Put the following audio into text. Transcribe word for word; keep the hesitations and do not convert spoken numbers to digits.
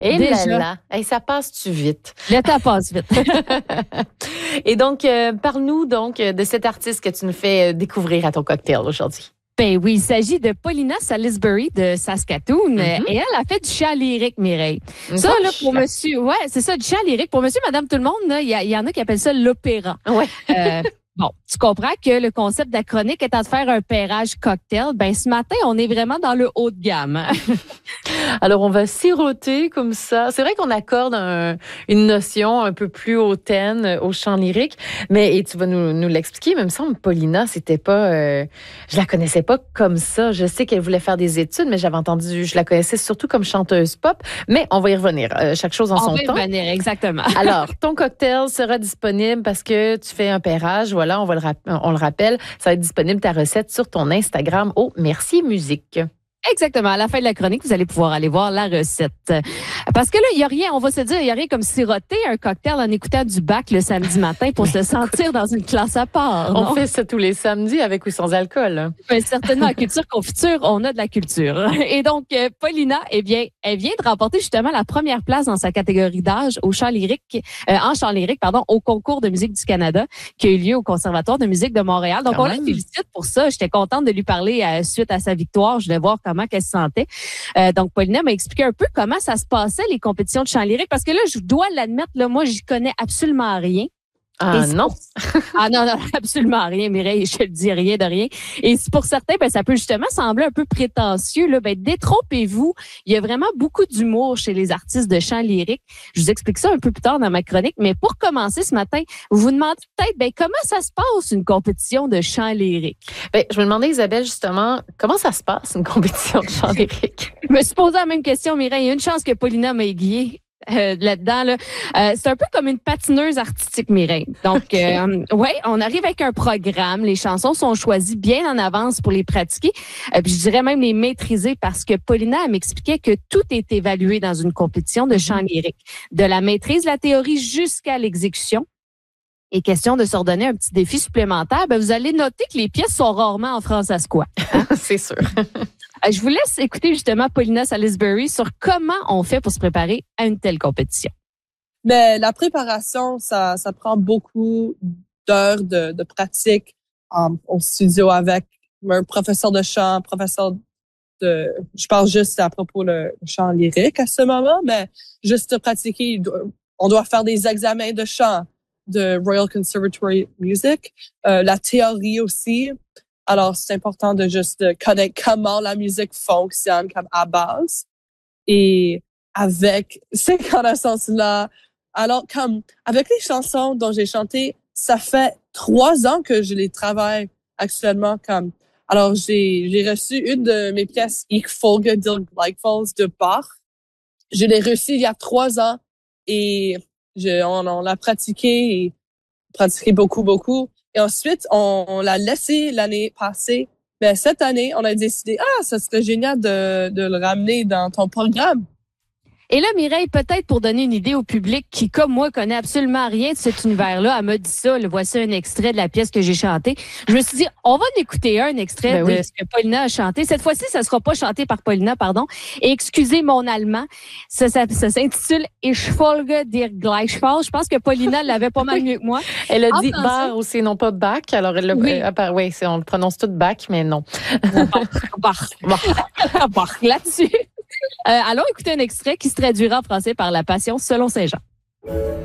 Et Déjà. là là, hey, ça passe-tu vite? Le temps passe vite. Et donc, euh, parle-nous donc de cet artiste que tu nous fais découvrir à ton cocktail aujourd'hui. Ben oui, il s'agit de Paulina Salisbury de Saskatoon. Mm-hmm. Et elle a fait du chant lyrique, Mireille. Une Ça, là, poche. pour monsieur, ouais, c'est ça, du chant lyrique. Pour monsieur, madame, tout le monde, il y, y en a qui appellent ça l'opéra. Ouais. Euh, Bon, tu comprends que le concept de la chronique étant de faire un pairage cocktail, ben ce matin, on est vraiment dans le haut de gamme. Alors, on va siroter comme ça. C'est vrai qu'on accorde un, une notion un peu plus hautaine au chant lyrique, mais et tu vas nous, nous l'expliquer, mais il me semble Paulina, c'était pas... Euh, je la connaissais pas comme ça. Je sais qu'elle voulait faire des études, mais j'avais entendu... Je la connaissais surtout comme chanteuse pop, mais on va y revenir. Euh, chaque chose en on son va y temps. revenir, exactement. Alors, ton cocktail sera disponible parce que tu fais un pairage. Voilà, on, va le rap- on le rappelle. Ça va être disponible ta recette sur ton Instagram au Merci Musique. Exactement. À la fin de la chronique, vous allez pouvoir aller voir la recette. Parce que là, il n'y a rien, on va se dire, il n'y a rien comme siroter un cocktail en écoutant du bac le samedi matin pour se sentir dans une classe à part. On non? fait ça tous les samedis avec ou sans alcool. Ben, certainement, en culture confiture, on a de la culture. Et donc, euh, Paulina, eh bien, elle vient de remporter justement la première place dans sa catégorie d'âge au chant lyrique, euh, en chant lyrique, pardon, au concours de musique du Canada qui a eu lieu au Conservatoire de musique de Montréal. Donc, Quand on la même. félicite pour ça. J'étais contente de lui parler euh, suite à sa victoire. Je voulais voir comment qu'elle se sentait. Euh, donc, Paulina m'a expliqué un peu comment ça se passait, les compétitions de chant lyrique, parce que là, je dois l'admettre, là, moi, j'y connais absolument rien. Ah Et non? pour... ah non, non, absolument rien, Mireille, je te le dis, rien de rien. Et si pour certains, ben, ça peut justement sembler un peu prétentieux. Là, ben, détrompez-vous. Il y a vraiment beaucoup d'humour chez les artistes de chant lyrique. Je vous explique ça un peu plus tard dans ma chronique. Mais pour commencer ce matin, vous vous demandez peut-être ben, comment ça se passe une compétition de chant lyrique? Ben, je me demandais, Isabelle, justement, comment ça se passe une compétition de chant lyrique? Je me suis posé la même question, Mireille. Il y a une chance que Paulina m'a aiguillée. Euh, là-dedans, là. Euh, c'est un peu comme une patineuse artistique, Mireille. Donc, okay. euh, ouais, on arrive avec un programme. Les chansons sont choisies bien en avance pour les pratiquer. Euh, puis je dirais même les maîtriser parce que Paulina elle m'expliquait que tout est évalué dans une compétition de chant lyrique. De la maîtrise de la théorie jusqu'à l'exécution. Et question de se redonner un petit défi supplémentaire, ben vous allez noter que les pièces sont rarement en français quoi. Hein? C'est sûr. Je vous laisse écouter justement Paulina Salisbury sur comment on fait pour se préparer à une telle compétition. Mais la préparation, ça, ça prend beaucoup d'heures de, de pratique um, au studio avec un professeur de chant, professeur de... Je parle juste à propos le chant lyrique à ce moment, mais juste de pratiquer, on doit faire des examens de chant de Royal Conservatory Music, euh, la théorie aussi. Alors, c'est important de juste connaître comment la musique fonctionne comme à base. Et avec ces connaissances-là, alors comme avec les chansons dont j'ai chanté, ça fait trois ans que je les travaille actuellement comme. Alors, j'ai, j'ai reçu une de mes pièces, Ich folge dir gleichfalls de Bach. Je l'ai reçue il y a trois ans et je, on, on l'a pratiqué et pratiqué beaucoup, beaucoup. Et ensuite, on, on l'a laissé l'année passée. Mais cette année, on a décidé, ah, ça serait génial de, de le ramener dans ton programme. Et là, Mireille, peut-être pour donner une idée au public qui, comme moi, connaît absolument rien de cet univers-là, elle m'a dit ça, le voici un extrait de la pièce que j'ai chantée. Je me suis dit, on va en écouter un extrait ben de oui. ce que Paulina a chanté. Cette fois-ci, ça ne sera pas chanté par Paulina, pardon. Et excusez mon allemand, ça, ça, ça s'intitule Ich folge dir gleichfalls. Je pense que Paulina l'avait pas mal mieux que moi. Elle a En dit français. bar aussi, non pas bac. Alors, elle l'a, Oui. euh, par- oui, c'est, on le prononce tout bac, mais non. Bach. Bach. Là-dessus. Euh, allons écouter un extrait qui se traduira en français par La Passion selon Saint Jean.